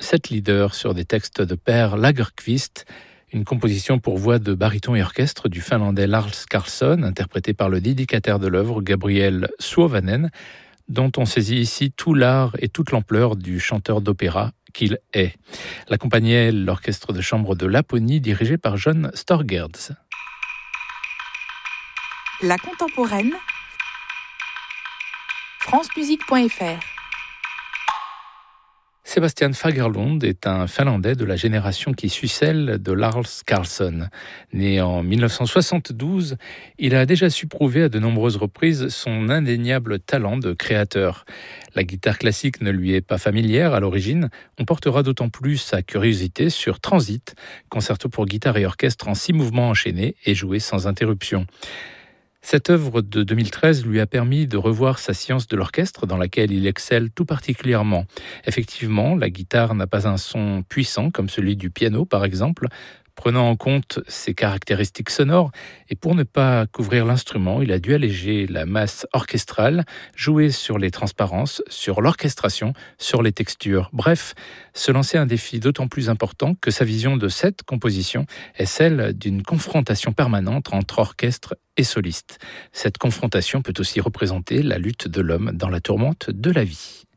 7 leaders sur des textes de Per Lagerkvist, une composition pour voix de baryton et orchestre du finlandais Lars Karlsson, interprété par le dédicataire de l'œuvre, Gabriel Suovanen, dont on saisit ici tout l'art et toute l'ampleur du chanteur d'opéra qu'il est. L'accompagnait l'orchestre de chambre de Laponie, dirigé par John Storgerds. La contemporaine, francemusique.fr. Sebastian Fagerlund est un Finlandais de la génération qui suit celle de Lars Karlsson. Né en 1972, il a déjà su prouver à de nombreuses reprises son indéniable talent de créateur. La guitare classique ne lui est pas familière à l'origine. On portera d'autant plus sa curiosité sur Transit, concerto pour guitare et orchestre en 6 mouvements enchaînés et joué sans interruption. Cette œuvre de 2013 lui a permis de revoir sa science de l'orchestre dans laquelle il excelle tout particulièrement. Effectivement, la guitare n'a pas un son puissant comme celui du piano par exemple, prenant en compte ses caractéristiques sonores, et pour ne pas couvrir l'instrument, il a dû alléger la masse orchestrale, jouer sur les transparences, sur l'orchestration, sur les textures. Bref, se lancer un défi d'autant plus important que sa vision de cette composition est celle d'une confrontation permanente entre orchestre et soliste. Cette confrontation peut aussi représenter la lutte de l'homme dans la tourmente de la vie.